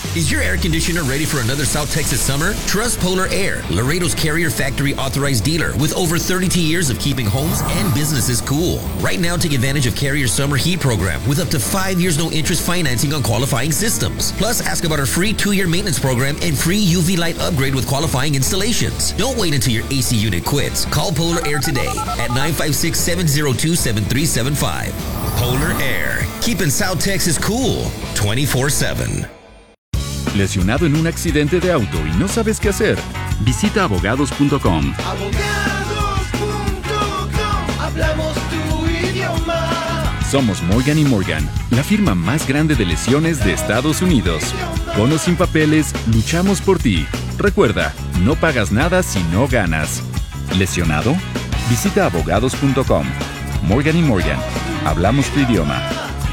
Is your air conditioner ready for another South Texas summer? Trust Polar Air, Laredo's Carrier Factory authorized dealer with over 32 years of keeping homes and businesses cool. Right now, take advantage of Carrier's summer heat program with up to 5 years no interest financing on qualifying systems. Plus, ask about our free 2-year maintenance program and free UV light upgrade with qualifying installations. Don't wait until your AC unit quits. Call Polar Air today at 956-702-7375. Polar Air, keeping South Texas cool 24/7. ¿Lesionado en un accidente de auto y no sabes qué hacer? Visita abogados.com. Hablamos tu idioma. Somos Morgan & Morgan, la firma más grande de lesiones de Estados Unidos. Con o sin papeles, luchamos por ti. Recuerda, no pagas nada si no ganas. ¿Lesionado? Visita abogados.com. Morgan & Morgan. Hablamos tu idioma.